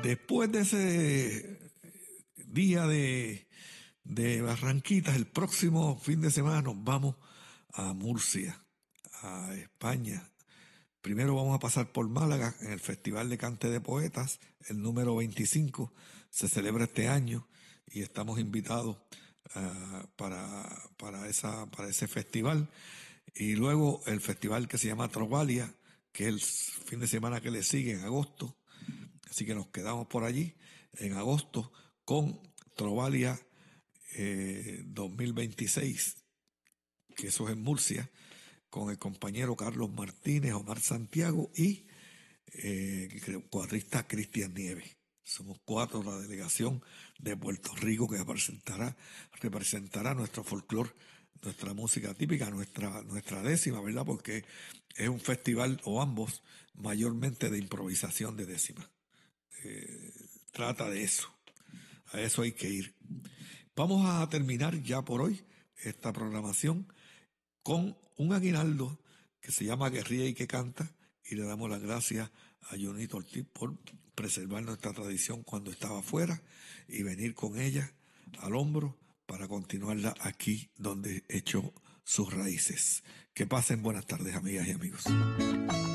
Después de ese día de Barranquitas, el próximo fin de semana nos vamos a Murcia, a España. Primero vamos a pasar por Málaga en el Festival de Cante de Poetas, el número 25, se celebra este año y estamos invitados para ese festival. Y luego el festival que se llama Trovalia, que es el fin de semana que le sigue en agosto. Así que nos quedamos por allí en agosto con Trovalia 2026, que eso es en Murcia, con el compañero Carlos Martínez, Omar Santiago y el cuatrista Cristian Nieves. Somos 4 la delegación de Puerto Rico que representará nuestro folclore, nuestra música típica, nuestra décima, ¿verdad? Porque es un festival, o ambos, mayormente de improvisación de décima. Trata de eso. A eso hay que ir. Vamos a terminar ya por hoy esta programación con un aguinaldo que se llama Que ríe y que canta, y le damos las gracias a Junito Ortiz por preservar nuestra tradición cuando estaba afuera y venir con ella al hombro para continuarla aquí donde echó sus raíces. Que pasen buenas tardes, amigas y amigos.